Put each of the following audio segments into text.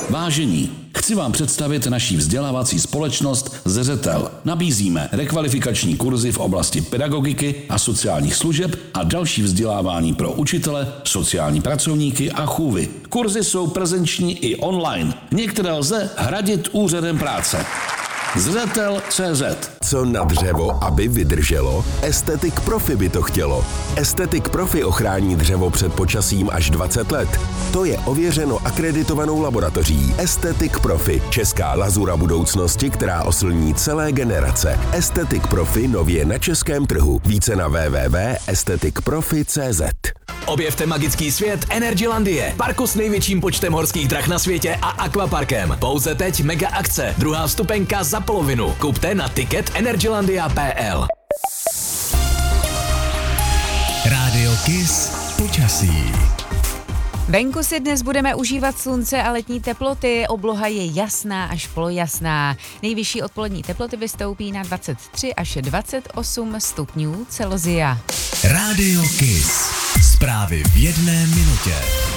Vážení, chci vám představit naší vzdělávací společnost Zřetel. Nabízíme rekvalifikační kurzy v oblasti pedagogiky a sociálních služeb a další vzdělávání pro učitele, sociální pracovníky a chůvy. Kurzy jsou prezenční i online. Některé lze hradit úřadem práce. Zřetel.cz. Co na dřevo, aby vydrželo? Estetic Profi by to chtělo. Estetic Profi ochrání dřevo před počasím až 20 let. To je ověřeno akreditovanou laboratoří. Estetic Profi, česká lazura budoucnosti, která oslní celé generace. Estetic Profi nově na českém trhu. Více na www.esteticprofi.cz. Objevte magický svět Energylandie, parku s největším počtem horských drah na světě a akvaparkem. Pouze teď mega akce, druhá vstupenka za polovinu. Kupte na ticket energylandia.pl. Rádio Kiss počasí. Venku si dnes budeme užívat slunce a letní teploty. Obloha je jasná až polojasná. Nejvyšší odpolední teploty vystoupí na 23 až 28 stupňů Celsia. Rádio Kiss. Zprávy v 1 minutě.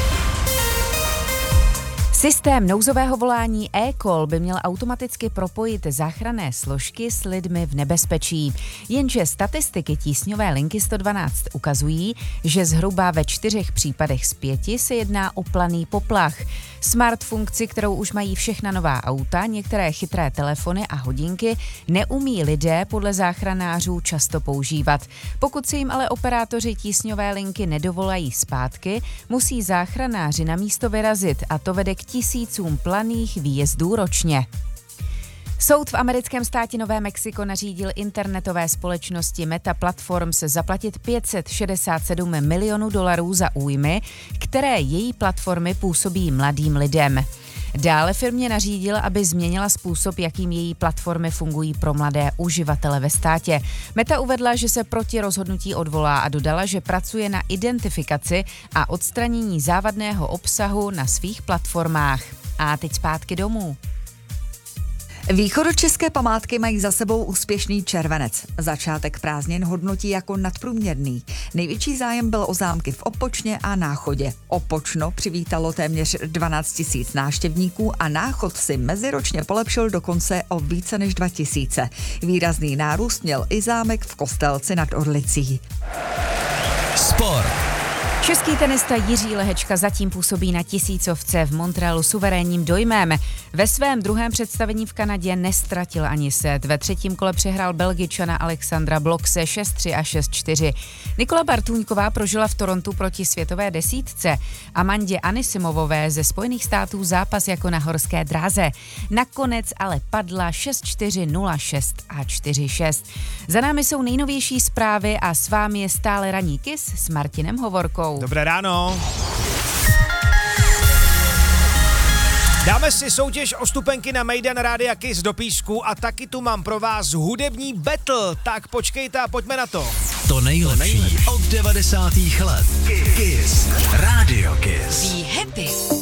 Systém nouzového volání eCall by měl automaticky propojit záchranné složky s lidmi v nebezpečí. Jenže statistiky tísňové linky 112 ukazují, že zhruba ve 4 případech z 5 se jedná o planý poplach. Smart funkci, kterou už mají všechna nová auta, některé chytré telefony a hodinky, neumí lidé podle záchranářů často používat. Pokud se jim ale operátoři tísňové linky nedovolají zpátky, musí záchranáři na místo vyrazit a to vede k tisícům planých výjezdů ročně. Soud v americkém státě Nové Mexiko nařídil internetové společnosti Meta Platforms zaplatit $567 milionů za újmy, které její platformy působí mladým lidem. Dále firmě nařídil, aby změnila způsob, jakým její platformy fungují pro mladé uživatele ve státě. Meta uvedla, že se proti rozhodnutí odvolá a dodala, že pracuje na identifikaci a odstranění závadného obsahu na svých platformách. A teď zpátky domů. Východočeské památky mají za sebou úspěšný červenec. Začátek prázdnin hodnotí jako nadprůměrný. Největší zájem byl o zámky v Opočně a Náchodě. Opočno přivítalo téměř 12 000 návštěvníků a Náchod si meziročně polepšil dokonce o více než 2 000. Výrazný nárůst měl i zámek v Kostelci nad Orlicí. Sport. Český tenista Jiří Lehečka zatím působí na tisícovce v Montrealu suverénním dojmem. Ve svém druhém představení v Kanadě nestratil ani set. Ve třetím kole přehrál Belgičana Alexandra Blokse 6-3 a 6-4. Nikola Bartůňková prožila v Torontu proti světové desítce Amandě Anisimovové ze Spojených států zápas jako na horské dráze. Nakonec ale padla 6-4, 0-6 a 4-6. Za námi jsou nejnovější zprávy a s vámi je stále ranní Kiss s Martinem Hovorkou. Dobré ráno. Dáme si soutěž o vstupenky na Mejdan Rádia Kiss do Písku a taky tu mám pro vás hudební battle. Tak počkejte a pojďme na to. To nejlepší od 90. let. Kiss. Rádio Kiss. Be happy.